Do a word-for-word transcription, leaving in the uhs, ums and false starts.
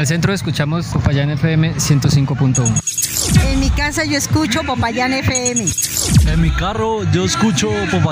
el centro escuchamos Popayán F M ciento cinco punto uno. En mi casa yo escucho Popayán F M. En mi carro yo escucho Popayán